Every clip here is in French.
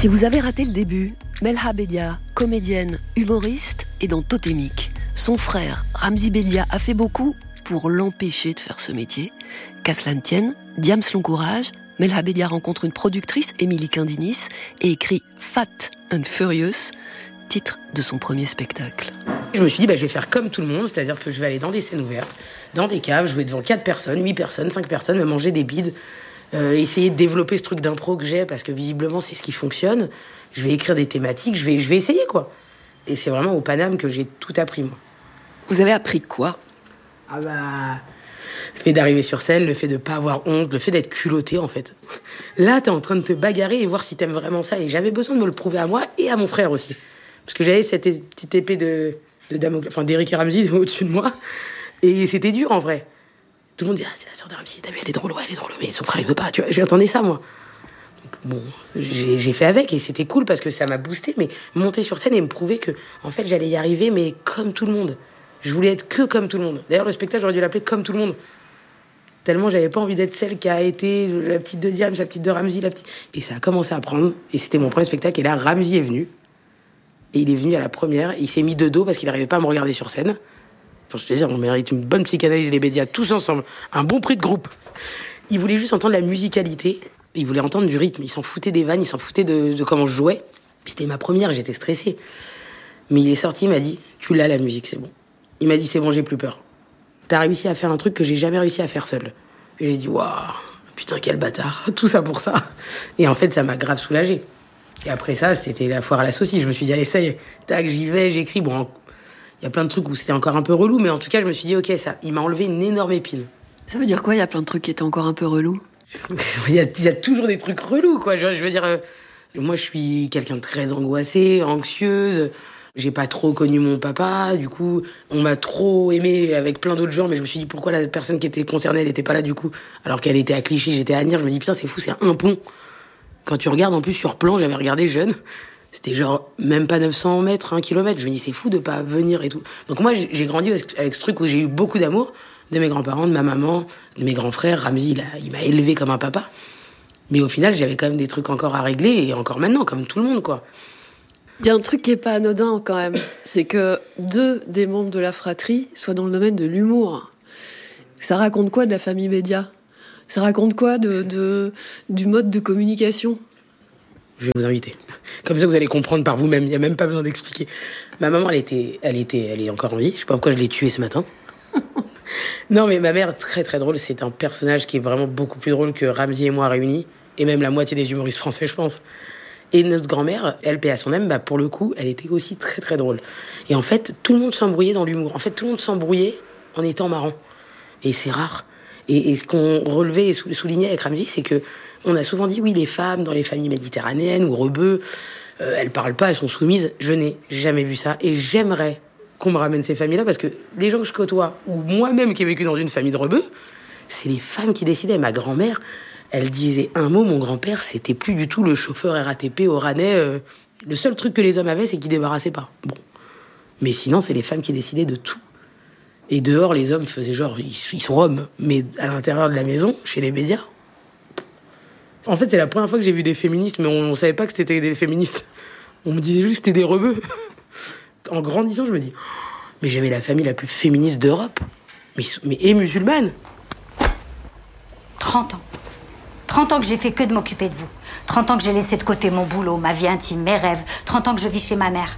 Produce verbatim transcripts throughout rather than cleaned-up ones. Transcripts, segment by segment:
Si vous avez raté le début, Melha Bedia, comédienne, humoriste, est dans Totémique. Son frère, Ramzy Bedia, a fait beaucoup pour l'empêcher de faire ce métier. Qu'à cela ne tienne, Diams l'encourage, Melha Bedia rencontre une productrice, Émilie Quindinis, et écrit Fat and Furious, titre de son premier spectacle. Je me suis dit, bah, je vais faire comme tout le monde, c'est-à-dire que je vais aller dans des scènes ouvertes, dans des caves, jouer devant quatre personnes, huit personnes, cinq personnes, me manger des bides, euh, essayer de développer ce truc d'impro que j'ai, parce que visiblement, c'est ce qui fonctionne. Je vais écrire des thématiques, je vais, je vais essayer, quoi. Et c'est vraiment au Paname que j'ai tout appris, moi. Vous avez appris quoi ? Ah bah... Le fait d'arriver sur scène, le fait de pas avoir honte, le fait d'être culotté, en fait. Là, t'es en train de te bagarrer et voir si t'aimes vraiment ça. Et j'avais besoin de me le prouver à moi et à mon frère aussi. Parce que j'avais cette petite épée de, de Damoclès, enfin d'Éric et Ramzy au-dessus de moi. Et c'était dur, en vrai. Tout le monde dit, ah, c'est la sœur de Ramzy, t'as vu, elle est drôle, ouais, elle est drôle. Mais son frère, il veut pas, tu vois. J'entendais ça, moi. Donc, bon, j'ai, j'ai fait avec et c'était cool parce que ça m'a boosté. Mais monter sur scène et me prouver que, en fait, j'allais y arriver, mais comme tout le monde. Je voulais être que comme tout le monde. D'ailleurs, le spectacle, j'aurais dû l'appeler Comme tout le monde. Tellement j'avais pas envie d'être celle qui a été la petite de Diams, la petite de Ramzy, la petite... Et ça a commencé à prendre, et c'était mon premier spectacle, et là, Ramzy est venu. Et il est venu à la première, et il s'est mis de dos parce qu'il n'arrivait pas à me regarder sur scène. Enfin, je te dis, on mérite une bonne psychanalyse, les médias, tous ensemble. Un bon prix de groupe. Il voulait juste entendre la musicalité, il voulait entendre du rythme, il s'en foutait des vannes, il s'en foutait de, de comment je jouais. C'était ma première, j'étais stressée. Mais il est sorti, il m'a dit, tu l'as la musique, c'est bon. Il m'a dit, c'est bon, j'ai plus peur. T'as réussi à faire un truc que j'ai jamais réussi à faire seul. Et j'ai dit, waouh, putain, quel bâtard, tout ça pour ça. Et en fait, ça m'a grave soulagée. Et après ça, c'était la foire à la saucisse. Je me suis dit, allez, ça y est, tac, j'y vais, j'écris. Bon, il y a plein de trucs où c'était encore un peu relou, mais en tout cas, je me suis dit, ok, ça, il m'a enlevé une énorme épine. Ça veut dire quoi, il y a plein de trucs qui étaient encore un peu relous ? Il y, a, il y a toujours des trucs relous, quoi. Je, je veux dire, euh, moi, je suis quelqu'un de très angoissée, anxieuse. J'ai pas trop connu mon papa, du coup, on m'a trop aimé avec plein d'autres gens, mais je me suis dit pourquoi la personne qui était concernée, elle était pas là, du coup, alors qu'elle était à Clichy, j'étais à Agnières. Je me dis putain, c'est fou, c'est un pont. Quand tu regardes en plus sur plan, j'avais regardé jeune, c'était genre même pas neuf cents mètres, un kilomètre. Je me dis c'est fou de pas venir et tout. Donc moi, j'ai grandi avec ce truc où j'ai eu beaucoup d'amour de mes grands-parents, de ma maman, de mes grands frères. Ramzy, il, a, il m'a élevé comme un papa. Mais au final, j'avais quand même des trucs encore à régler, et encore maintenant, comme tout le monde, quoi. Il y a un truc qui est pas anodin quand même, c'est que deux des membres de la fratrie soient dans le domaine de l'humour. Ça raconte quoi de la famille Bedia ? Ça raconte quoi de, de, du mode de communication ? Je vais vous inviter. Comme ça, vous allez comprendre par vous-même. Il n'y a même pas besoin d'expliquer. Ma maman, elle était, elle était, elle est encore en vie. Je sais pas pourquoi je l'ai tuée ce matin. Non, mais ma mère, très très drôle. C'est un personnage qui est vraiment beaucoup plus drôle que Ramzy et moi réunis. Et même la moitié des humoristes français, je pense. Et notre grand-mère, elle, paix à son âme, bah, pour le coup, elle était aussi très très drôle. Et en fait, tout le monde s'embrouillait dans l'humour. En fait, tout le monde s'embrouillait en étant marrant. Et c'est rare. Et, et ce qu'on relevait et soulignait avec Ramzy, c'est que on a souvent dit, oui, les femmes dans les familles méditerranéennes ou rebeux, euh, elles parlent pas, elles sont soumises. Je n'ai jamais vu ça. Et j'aimerais qu'on me ramène ces familles-là, parce que les gens que je côtoie, ou moi-même qui ai vécu dans une famille de rebeux, c'est les femmes qui décidaient. Ma grand-mère, elle disait un mot, mon grand-père, c'était plus du tout le chauffeur R A T P oranais. Euh, le seul truc que les hommes avaient, c'est qu'ils débarrassaient pas. Bon. Mais sinon, c'est les femmes qui décidaient de tout. Et dehors, les hommes faisaient genre, ils, ils sont hommes. Mais à l'intérieur de la maison, chez les médias... En fait, c'est la première fois que j'ai vu des féministes, mais on ne savait pas que c'était des féministes. On me disait juste que c'était des rebeux. En grandissant, je me dis, mais j'avais la famille la plus féministe d'Europe. Mais, mais et musulmane. trente ans. trente ans que j'ai fait que de m'occuper de vous. trente ans que j'ai laissé de côté mon boulot, ma vie intime, mes rêves. trente ans que je vis chez ma mère.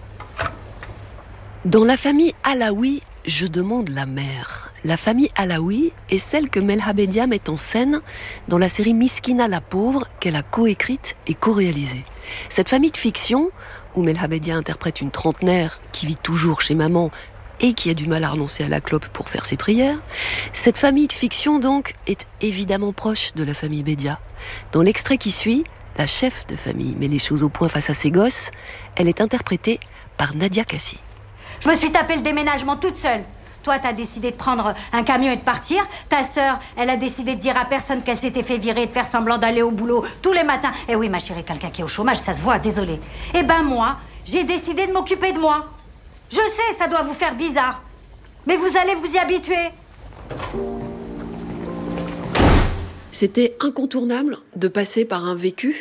Dans la famille Alaoui, je demande la mère. La famille Alaoui est celle que Melha Bedia met en scène dans la série Miskina la pauvre qu'elle a coécrite et co-réalisée. Cette famille de fiction, où Melha Bedia interprète une trentenaire qui vit toujours chez maman et qui a du mal à renoncer à la clope pour faire ses prières, cette famille de fiction donc est évidemment proche de la famille Bedia. Dans l'extrait qui suit, la chef de famille met les choses au point face à ses gosses. Elle est interprétée par Nadia Kassi. Je me suis tapé le déménagement toute seule. Toi, t'as décidé de prendre un camion et de partir. Ta sœur, elle a décidé de dire à personne qu'elle s'était fait virer et de faire semblant d'aller au boulot tous les matins. Eh oui, ma chérie, quelqu'un qui est au chômage, ça se voit, désolée. Eh ben moi, j'ai décidé de m'occuper de moi. Je sais, ça doit vous faire bizarre. Mais vous allez vous y habituer. C'était incontournable de passer par un vécu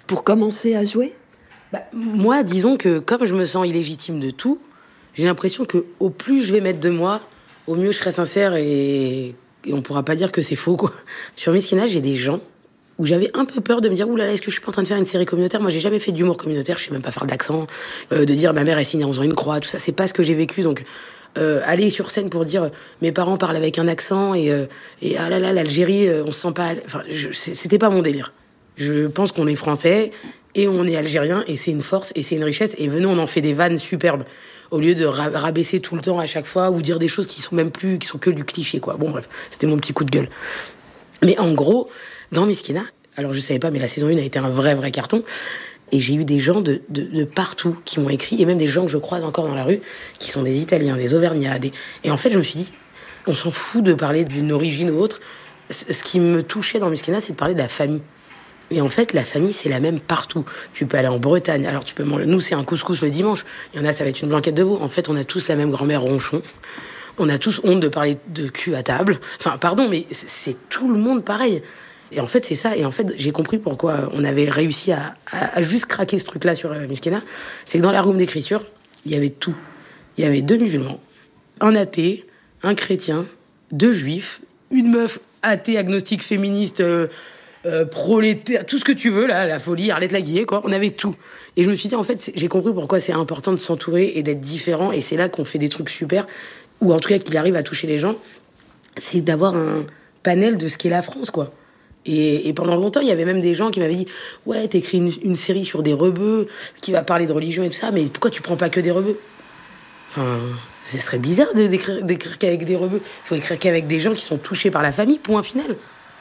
Pour commencer à jouer ? Bah, moi, disons que comme je me sens illégitime de tout, j'ai l'impression que au plus je vais mettre de moi, au mieux je serai sincère et, et on pourra pas dire que c'est faux, quoi. Sur Miskina, j'ai des gens où j'avais un peu peur de me dire « Ouh là là, est-ce que je suis pas en train de faire une série communautaire ?» Moi, j'ai jamais fait d'humour communautaire, je sais même pas faire d'accent, euh, de dire « Ma mère est signée en faisant une croix », tout ça, c'est pas ce que j'ai vécu, donc... Euh, aller sur scène pour dire mes parents parlent avec un accent et, euh, et ah là là l'Algérie euh, on se sent pas, enfin je, c'était pas mon délire. Je pense qu'on est français et on est algérien et c'est une force et c'est une richesse et venons on en fait des vannes superbes au lieu de ra- rabaisser tout le temps à chaque fois ou dire des choses qui sont même plus, qui sont que du cliché quoi. Bon bref, c'était mon petit coup de gueule. Mais en gros dans Miskina, alors je savais pas mais la saison un a été un vrai vrai carton. Et j'ai eu des gens de, de, de partout qui m'ont écrit, et même des gens que je croise encore dans la rue, qui sont des Italiens, des Auvergnats. Des... Et en fait, je me suis dit, on s'en fout de parler d'une origine ou autre. Ce qui me touchait dans Miskina, c'est de parler de la famille. Et en fait, la famille, c'est la même partout. Tu peux aller en Bretagne, alors tu peux manger... Nous, c'est un couscous le dimanche. Il y en a, ça va être une blanquette de veau. En fait, on a tous la même grand-mère ronchon. On a tous honte de parler de cul à table. Enfin, pardon, mais c'est tout le monde pareil. Et en fait, c'est ça. Et en fait, j'ai compris pourquoi on avait réussi à, à, à juste craquer ce truc-là sur euh, Miskina. C'est que dans la room d'écriture, il y avait tout. Il y avait deux musulmans, un athée, un chrétien, deux juifs, une meuf athée, agnostique, féministe, euh, euh, prolétaire, tout ce que tu veux, là, la folie, Arlette Laguillet, quoi. On avait tout. Et je me suis dit, en fait, j'ai compris pourquoi c'est important de s'entourer et d'être différent. Et c'est là qu'on fait des trucs super, ou en tout cas qu'il arrive à toucher les gens. C'est d'avoir un panel de ce qu'est la France, quoi. Et, et pendant longtemps, il y avait même des gens qui m'avaient dit « Ouais, t'écris une, une série sur des rebeux qui va parler de religion et tout ça, mais pourquoi tu prends pas que des rebeux ?» Enfin, ce serait bizarre de, d'écrire, d'écrire qu'avec des rebeux. Il faut écrire qu'avec des gens qui sont touchés par la famille, point final.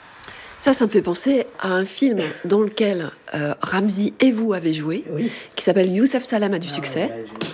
Ça, ça me fait penser à un film dans lequel euh, Ramzy et vous avez joué, oui. Qui s'appelle Youssef Salem a du ah, succès. Ouais, ouais,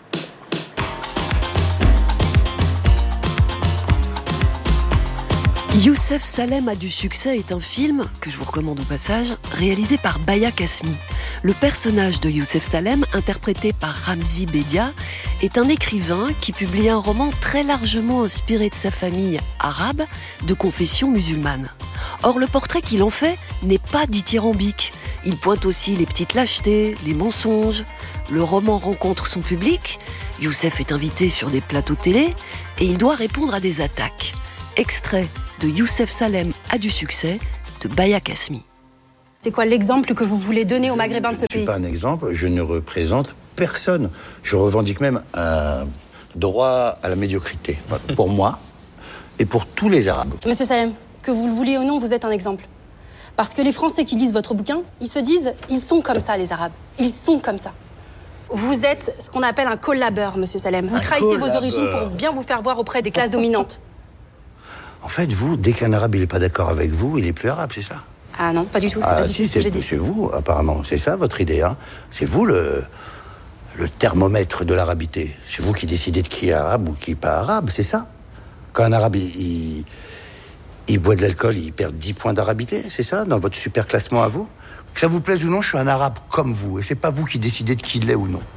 Youssef Salem a du succès est un film, que je vous recommande au passage, réalisé par Baya Kasmi. Le personnage de Youssef Salem, interprété par Ramzy Bedia, est un écrivain qui publie un roman très largement inspiré de sa famille arabe de confession musulmane. Or, le portrait qu'il en fait n'est pas dithyrambique. Il pointe aussi les petites lâchetés, les mensonges. Le roman rencontre son public, Youssef est invité sur des plateaux télé et il doit répondre à des attaques. Extrait de Youssef Salem a du succès de Baya Kasmi. C'est quoi l'exemple que vous voulez donner aux Maghrébins de ce pays ? Je ne suis pas un exemple, je ne représente personne. Je revendique même un droit à la médiocrité, pour moi et pour tous les Arabes. Monsieur Salem, que vous le vouliez ou non, vous êtes un exemple. Parce que les Français qui lisent votre bouquin, ils se disent « ils sont comme ça, les Arabes. Ils sont comme ça ». Vous êtes ce qu'on appelle un collabeur, monsieur Salem. Vous un trahissez collabeur. Vos origines pour bien vous faire voir auprès des classes dominantes. En fait, vous, dès qu'un arabe il est pas d'accord avec vous, il est plus arabe, c'est ça ? Ah non, pas du tout, c'est ah, pas du si, tout ce que j'ai dit. C'est vous, apparemment, c'est ça votre idée, hein ? C'est vous le, le thermomètre de l'arabité. C'est vous qui décidez de qui est arabe ou qui n'est pas arabe, c'est ça ? Quand un arabe, il, il, il boit de l'alcool, il perd dix points d'arabité, c'est ça, dans votre super classement à vous ? Que ça vous plaise ou non, je suis un arabe comme vous, et c'est pas vous qui décidez de qui l'est ou non.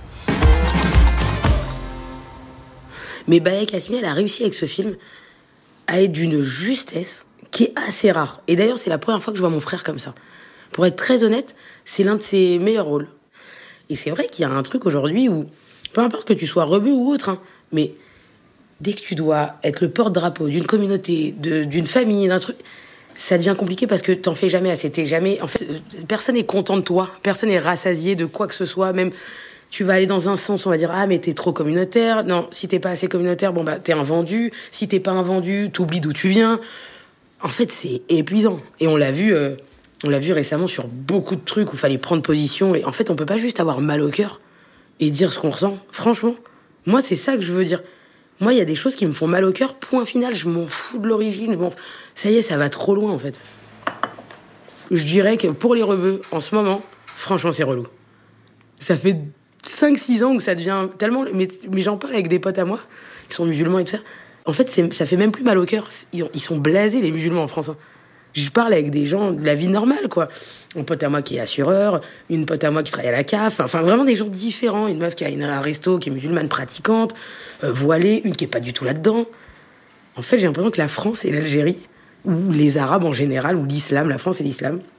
Mais Baya Kasmi, elle a réussi avec ce film à être d'une justesse qui est assez rare. Et d'ailleurs, c'est la première fois que je vois mon frère comme ça. Pour être très honnête, c'est l'un de ses meilleurs rôles. Et c'est vrai qu'il y a un truc aujourd'hui où, peu importe que tu sois rebeu ou autre, hein, mais dès que tu dois être le porte-drapeau d'une communauté, de, d'une famille, d'un truc, ça devient compliqué parce que t'en fais jamais assez. T'es jamais... En fait, personne n'est content de toi. Personne n'est rassasié de quoi que ce soit, même... Tu vas aller dans un sens, on va dire, ah, mais t'es trop communautaire. Non, si t'es pas assez communautaire, bon, bah, t'es un vendu. Si t'es pas un vendu, t'oublies d'où tu viens. En fait, c'est épuisant. Et on l'a vu, euh, on l'a vu récemment sur beaucoup de trucs où il fallait prendre position. Et en fait, on peut pas juste avoir mal au cœur et dire ce qu'on ressent. Franchement, moi, c'est ça que je veux dire. Moi, il y a des choses qui me font mal au cœur, point final. Je m'en fous de l'origine. Je m'en... Ça y est, ça va trop loin, en fait. Je dirais que pour les rebeux, en ce moment, franchement, c'est relou. Ça fait cinq six ans où ça devient tellement... Mais, mais j'en parle avec des potes à moi, qui sont musulmans et tout ça. En fait, c'est, ça fait même plus mal au cœur. Ils, ils sont blasés, les musulmans, en France. Hein. Je parle avec des gens de la vie normale, quoi. Un pote à moi qui est assureur, une pote à moi qui travaille à la C A F. Enfin, vraiment des gens différents. Une meuf qui a une, un resto, qui est musulmane pratiquante, euh, voilée, une qui est pas du tout là-dedans. En fait, j'ai l'impression que la France et l'Algérie, ou les Arabes en général, ou l'islam, la France et l'islam,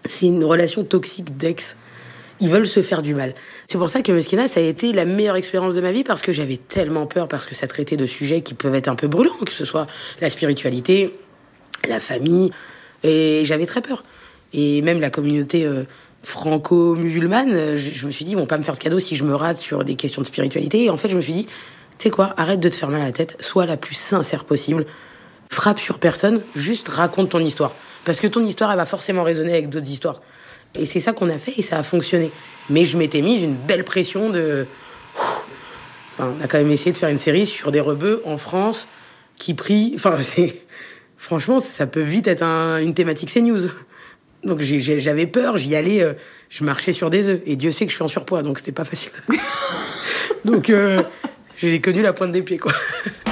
c'est une relation toxique d'ex. Ils veulent se faire du mal. C'est pour ça que Mesquina, ça a été la meilleure expérience de ma vie, parce que j'avais tellement peur, parce que ça traitait de sujets qui peuvent être un peu brûlants, que ce soit la spiritualité, la famille, et j'avais très peur. Et même la communauté euh, franco-musulmane, je, je me suis dit, ils vont pas me faire de cadeau si je me rate sur des questions de spiritualité. Et en fait, je me suis dit, tu sais quoi, arrête de te faire mal à la tête, sois la plus sincère possible, frappe sur personne, juste raconte ton histoire. Parce que ton histoire, elle va forcément résonner avec d'autres histoires. Et c'est ça qu'on a fait et ça a fonctionné. Mais je m'étais mise une belle pression de... Enfin, on a quand même essayé de faire une série sur des rebeux en France qui prient... Enfin, c'est... Franchement, ça peut vite être un... une thématique CNews. Donc j'ai, j'ai, j'avais peur, j'y allais, euh, je marchais sur des œufs. Et Dieu sait que je suis en surpoids, donc c'était pas facile. donc euh, j'ai connu la pointe des pieds, quoi.